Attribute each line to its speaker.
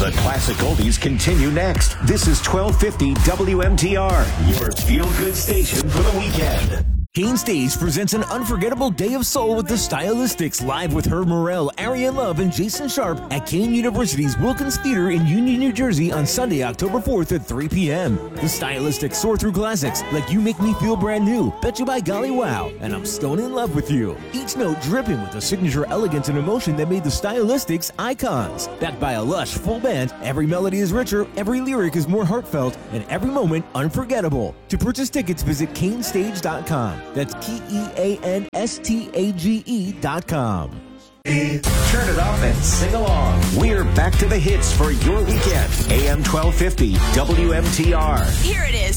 Speaker 1: The classic oldies continue next. This is 1250 WMTR, your feel-good station for the weekend.
Speaker 2: Kane Stage presents an unforgettable day of soul with the Stylistics, live with Herb Morrell, Arian Love, and Jason Sharp at Kane University's Wilkins Theater in Union, New Jersey on Sunday, October 4th at 3 p.m. The Stylistics soar through classics like You Make Me Feel Brand New, Bet You By Golly Wow, and I'm Stone in Love With You. Each note dripping with a signature elegance and emotion that made the Stylistics icons. Backed by a lush, full band, every melody is richer, every lyric is more heartfelt, and every moment unforgettable. To purchase tickets, visit canestage.com. That's KEANSTAGE.com.
Speaker 1: Turn it up and sing along. We're back to the hits for your weekend. AM 1250 WMTR.
Speaker 3: Here it is.